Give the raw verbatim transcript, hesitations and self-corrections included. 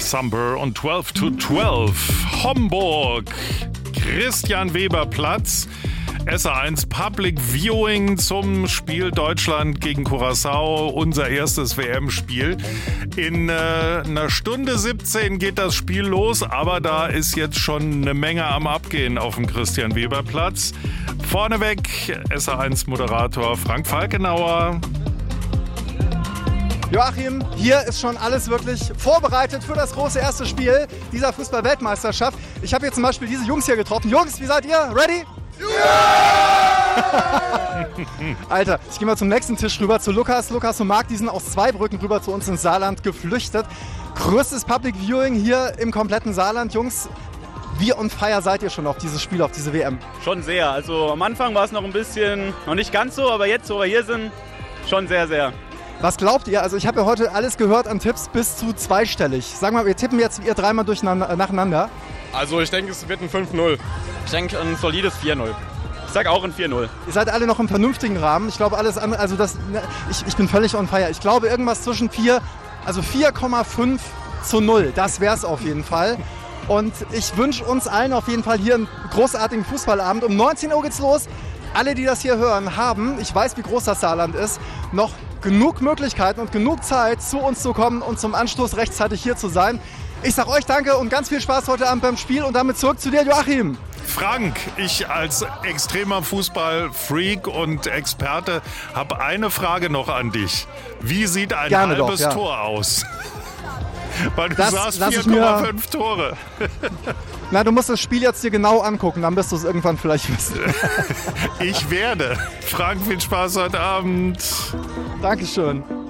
Summer und zwölf zu zwölf. Homburg, Christian-Weber-Platz. S A eins Public Viewing zum Spiel Deutschland gegen Curaçao, unser erstes W M-Spiel. In äh, einer Stunde siebzehn geht das Spiel los, aber da ist jetzt schon eine Menge am Abgehen auf dem Christian-Weber-Platz. Vorneweg S A eins Moderator Frank Falkenauer. Joachim, hier ist schon alles wirklich vorbereitet für das große erste Spiel dieser Fußball-Weltmeisterschaft. Ich habe hier zum Beispiel diese Jungs hier getroffen. Jungs, wie seid ihr? Ready? Ja! Alter, ich gehe mal zum nächsten Tisch rüber zu Lukas. Lukas und Marc, die sind aus Zweibrücken rüber zu uns ins Saarland geflüchtet. Größtes Public Viewing hier im kompletten Saarland. Jungs, wie on fire seid ihr schon auf dieses Spiel, auf diese W M? Schon sehr. Also am Anfang war es noch ein bisschen, noch nicht ganz so, aber jetzt, wo wir hier sind, schon sehr, sehr. Was glaubt ihr? Also ich habe ja heute alles gehört an Tipps bis zu zweistellig. Sagen wir mal, wir tippen jetzt ihr dreimal durcheinander, nacheinander. Also ich denke, es wird ein fünf null. Ich denke ein solides vier null. Ich sag auch ein vier null. Ihr seid alle noch im vernünftigen Rahmen. Ich glaube alles andere, also das, ich, ich bin völlig on fire. Ich glaube irgendwas zwischen vier, also vier Komma fünf zu null. Das wäre es auf jeden Fall. Und ich wünsche uns allen auf jeden Fall hier einen großartigen Fußballabend. Um neunzehn Uhr geht's los. Alle, die das hier hören, haben, ich weiß, wie groß das Saarland ist, noch genug Möglichkeiten und genug Zeit, zu uns zu kommen und zum Anstoß rechtzeitig hier zu sein. Ich sag euch danke und ganz viel Spaß heute Abend beim Spiel und damit zurück zu dir, Joachim. Frank, ich als extremer Fußballfreak und Experte habe eine Frage noch an dich. Wie sieht ein Gerne halbes doch, ja. Tor aus? Weil du Das sagst lass ich vier Komma mir- fünf Tore. Na, du musst das Spiel jetzt dir genau angucken, dann wirst du es irgendwann vielleicht wissen. Ich werde. Frank, viel Spaß heute Abend. Dankeschön.